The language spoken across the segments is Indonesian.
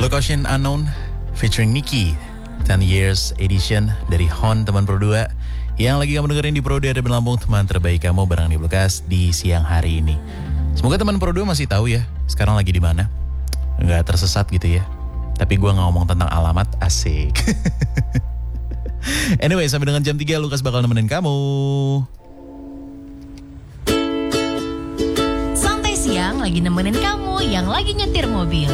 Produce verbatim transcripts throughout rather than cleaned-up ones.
Look Ocean Unknown featuring Nicki, ten years edition dari Hon teman Pro dua. Yang lagi kamu dengerin di Pro dua ada Berlambung, teman terbaik kamu bareng di Bluecast di siang hari ini. Semoga teman Pro dua masih tahu ya sekarang lagi di mana. Nggak tersesat gitu ya. Tapi gue nggak ngomong tentang alamat, asik. Anyway, sampai dengan jam tiga Lukas bakal nemenin kamu. Santai siang lagi nemenin kamu yang lagi nyetir mobil.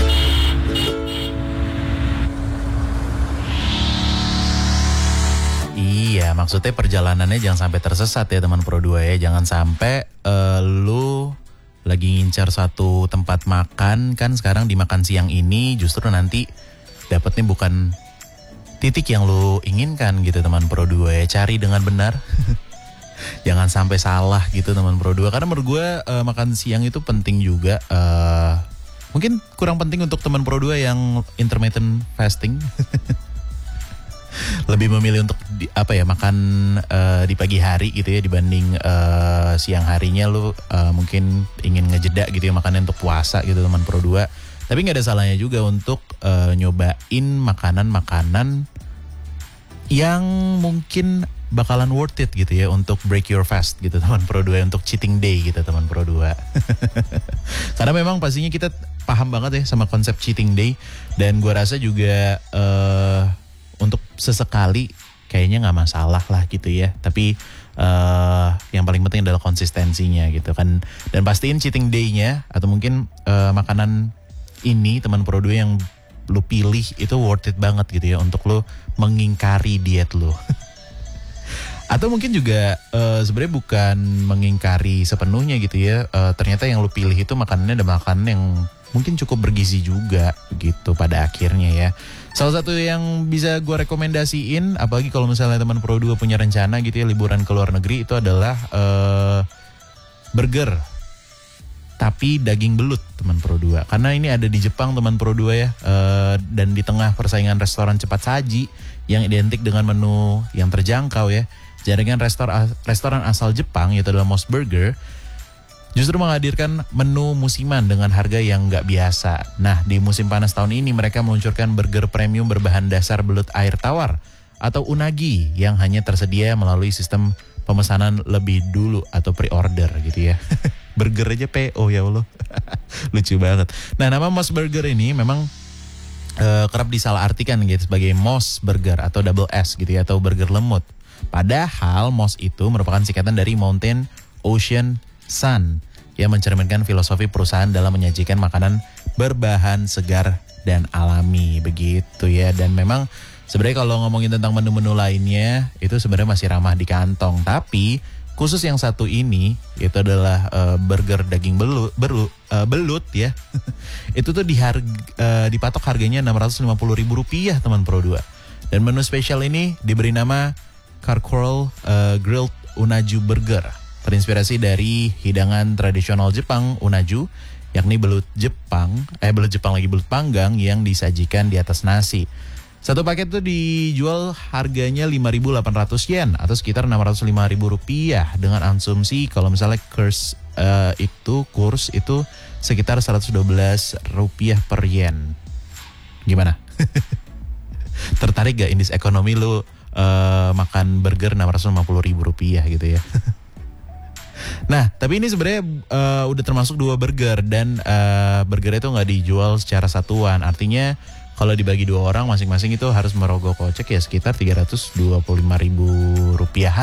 Iya, maksudnya perjalanannya jangan sampai tersesat ya teman Pro dua ya. Jangan sampai uh, lu lagi ngincar satu tempat makan, kan sekarang di makan siang ini justru nanti dapetnya bukan titik yang lu inginkan gitu teman Pro dua ya. Cari dengan benar. Jangan sampai salah gitu teman Pro dua. Karena menurut gue uh, makan siang itu penting juga. Uh, mungkin kurang penting untuk teman Pro dua yang intermittent fasting. Lebih memilih untuk di, apa ya makan uh, di pagi hari gitu ya dibanding uh, siang harinya lu uh, mungkin ingin ngejeda gitu ya makannya untuk puasa gitu teman Pro dua. Tapi nggak ada salahnya juga untuk uh, nyobain makanan-makanan yang mungkin bakalan worth it gitu ya untuk break your fast gitu teman Pro dua, untuk cheating day gitu teman Pro dua. Karena memang pastinya kita paham banget ya sama konsep cheating day, dan gua rasa juga uh, untuk sesekali kayaknya nggak masalah lah gitu ya. Tapi uh, yang paling penting adalah konsistensinya gitu kan. Dan pastiin cheating day-nya atau mungkin uh, makanan ini teman Pro dua yang lu pilih itu worth it banget gitu ya untuk lu mengingkari diet lu. Atau mungkin juga uh, sebenarnya bukan mengingkari sepenuhnya gitu ya. Uh, ternyata yang lu pilih itu makanannya ada makanan yang mungkin cukup bergizi juga gitu pada akhirnya ya. Salah satu yang bisa gue rekomendasiin, apalagi kalau misalnya teman Pro dua punya rencana gitu ya liburan ke luar negeri, itu adalah uh, burger tapi daging belut teman Pro dua. Karena ini ada di Jepang teman Pro dua ya, uh, dan di tengah persaingan restoran cepat saji yang identik dengan menu yang terjangkau ya, jaringan restoran restoran asal Jepang yaitu adalah MOS Burger justru menghadirkan menu musiman dengan harga yang nggak biasa. Nah, di musim panas tahun ini mereka meluncurkan burger premium berbahan dasar belut air tawar atau unagi yang hanya tersedia melalui sistem pemesanan lebih dulu atau pre-order gitu ya. Burger aja P O ya Allah. Lucu banget. Nah, nama MOS Burger ini memang uh, kerap disalahartikan gitu sebagai MOS Burger atau double S gitu ya, atau burger lemut. Padahal MOS itu merupakan singkatan dari Mountain Ocean Sun yang mencerminkan filosofi perusahaan dalam menyajikan makanan berbahan segar dan alami begitu ya. Dan memang sebenarnya kalau ngomongin tentang menu-menu lainnya itu sebenarnya masih ramah di kantong, tapi khusus yang satu ini itu adalah uh, burger daging belut belut, uh, belut ya. Itu tuh di harga, uh, dipatok harganya enam ratus lima puluh ribu rupiah teman Pro dua. Dan menu spesial ini diberi nama Charcoal uh, Grilled Unaju Burger, terinspirasi dari hidangan tradisional Jepang unaju, yakni belut Jepang, eh belut Jepang lagi belut panggang yang disajikan di atas nasi. Satu paket itu dijual harganya lima ribu delapan ratus yen atau sekitar enam ratus lima ribu rupiah, dengan asumsi kalau misalnya kurs uh, itu kurs itu sekitar seratus dua belas rupiah per yen. Gimana? Tertarik gak indeks ekonomi lu uh, makan burger enam ratus lima puluh ribu rupiah gitu ya? Nah, tapi ini sebenarnya uh, udah termasuk dua burger, dan uh, burger itu nggak dijual secara satuan. Artinya kalau dibagi dua orang masing-masing itu harus merogoh kocek ya sekitar tiga ratus dua puluh lima ribu rupiah.